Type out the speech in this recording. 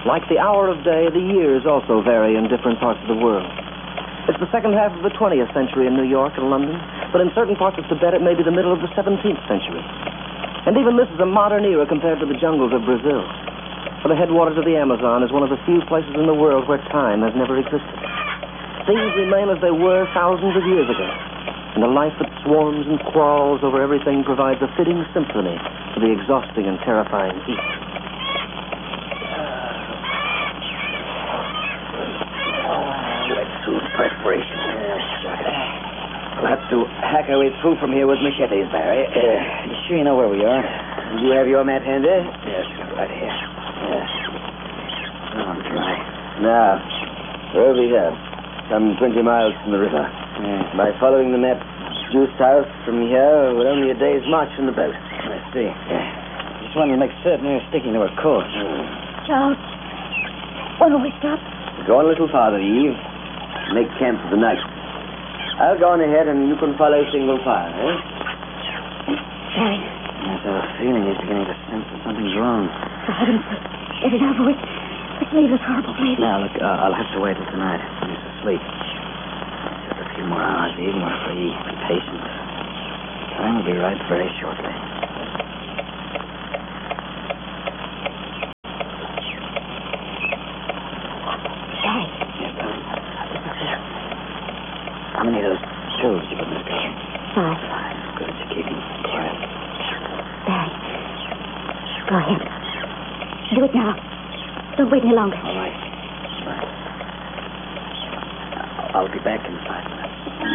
Like the hour of day, the years also vary in different parts of the world. It's the second half of the 20th century in New York and London, but in certain parts of Tibet it may be the middle of the 17th century. And even this is a modern era compared to the jungles of Brazil. For the headwaters of the Amazon is one of the few places in the world where time has never existed. Things remain as they were thousands of years ago, and a life that swarms and crawls over everything provides a fitting symphony to the exhausting and terrifying heat. Wetsuit perspiration. We'll have to hack our way through from here with machetes, Barry. You sure you know where we are? Do you have your map handy? Yes, right here. Yes. Oh, I'm dry. Now, where we have? Some 20 miles from the river. By following the map due south from here, we're only a day's march from the boat. I see. Just wanted to make certain we were sticking to our course. Charles, when will we stop? Go on a little farther, Eve. Make camp for the night. I'll go on ahead and you can follow single file, eh? Barry. Yes, I have a feeling he's beginning to sense that something's wrong. For heaven's sake, get it over with. Let's leave this horrible place. Now, look, I'll have to wait till tonight when he's asleep. Just a few more hours, Eve, and we're free. Be patient. Time will be right very shortly. Barry. Yes, darling. Look there. How many of those pills did you put in this gun? 5. Good, you're keeping quiet. Barry. Go ahead. Do it now. Don't wait any longer. All right. I'll be back in 5 minutes.